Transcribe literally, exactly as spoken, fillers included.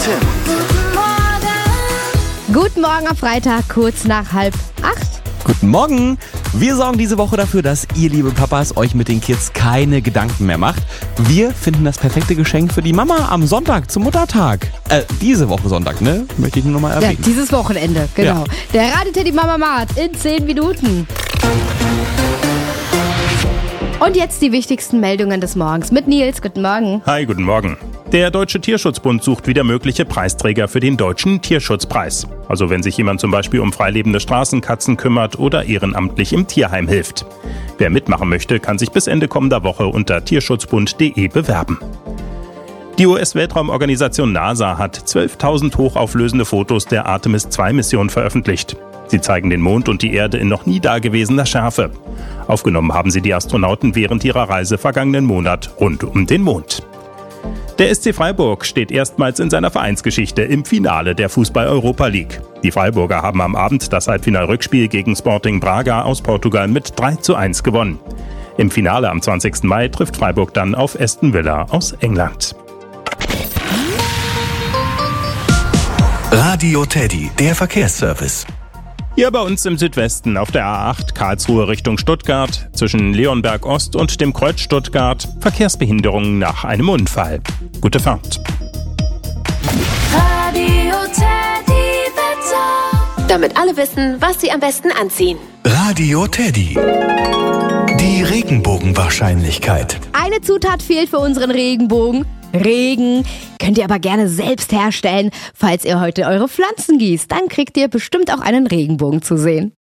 Tim. Guten Morgen am Freitag, kurz nach halb acht. Guten Morgen! Wir sorgen diese Woche dafür, dass ihr, liebe Papas, euch mit den Kids keine Gedanken mehr macht. Wir finden das perfekte Geschenk für die Mama am Sonntag zum Muttertag. Äh, diese Woche Sonntag, ne? Möchte ich nur noch mal erwähnen. Ja, dieses Wochenende, genau. Ja. Der Radio-Teddy Mama Mart in zehn Minuten. Und jetzt die wichtigsten Meldungen des Morgens mit Nils. Guten Morgen. Hi, guten Morgen. Der Deutsche Tierschutzbund sucht wieder mögliche Preisträger für den Deutschen Tierschutzpreis. Also wenn sich jemand zum Beispiel um freilebende Straßenkatzen kümmert oder ehrenamtlich im Tierheim hilft. Wer mitmachen möchte, kann sich bis Ende kommender Woche unter tierschutzbund punkt de bewerben. Die U S-Weltraumorganisation NASA hat zwölftausend hochauflösende Fotos der Artemis zwei Mission veröffentlicht. Sie zeigen den Mond und die Erde in noch nie dagewesener Schärfe. Aufgenommen haben sie die Astronauten während ihrer Reise vergangenen Monat rund um den Mond. Der S C Freiburg steht erstmals in seiner Vereinsgeschichte im Finale der Fußball-Europa League. Die Freiburger haben am Abend das Halbfinal-Rückspiel gegen Sporting Braga aus Portugal mit drei zu eins gewonnen. Im Finale am zwanzigsten Mai trifft Freiburg dann auf Aston Villa aus England. Radio Teddy, der Verkehrsservice. Hier bei uns im Südwesten auf der A acht Karlsruhe Richtung Stuttgart zwischen Leonberg Ost und dem Kreuz Stuttgart Verkehrsbehinderungen nach einem Unfall. Gute Fahrt. Radio Teddy Wetter. Damit alle wissen, was sie am besten anziehen. Radio Teddy. Die Regenbogenwahrscheinlichkeit. Eine Zutat fehlt für unseren Regenbogen. Regen. Könnt ihr aber gerne selbst herstellen. Falls ihr heute eure Pflanzen gießt, dann kriegt ihr bestimmt auch einen Regenbogen zu sehen.